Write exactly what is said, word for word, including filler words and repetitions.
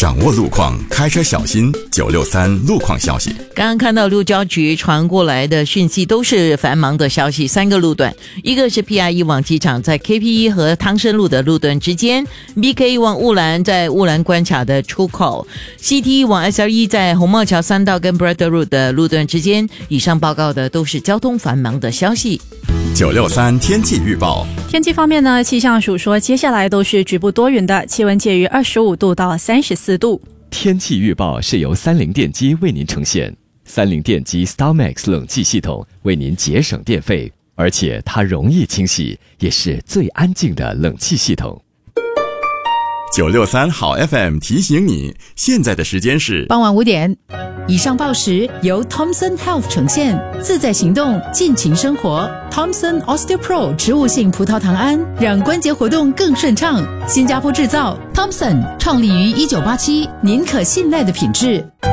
掌握路况，开车小心。九六三路况消息。 刚刚看到路交局传过来的讯息都是繁忙的消息，三个路段，一个是 P R 一往机场在 K P 一和汤生路的路段之间， B K 一往雾兰在雾兰关卡的出口， C T 一往 S R 一在红帽桥三道跟 Brother Road 的路段之间。以上报告的都是交通繁忙的消息。 九六三天气预报。 天气方面呢，气象署说接下来都是局部多云的，气温介于二十五度到三十四度。 天气预报是由三菱电机为您呈现。三菱电机 StarMax 冷气系统为您节省电费，而且它容易清洗，也是最安静的冷气系统。 九六三好 F M 提醒你，现在的时间是傍晚五点。以上报时由 Thomson Health 呈现，自在行动，尽情生活。Thomson OsteoPro 植物性葡萄糖胺，让关节活动更顺畅。新加坡制造 ，Thomson 创立于一九八七，您可信赖的品质。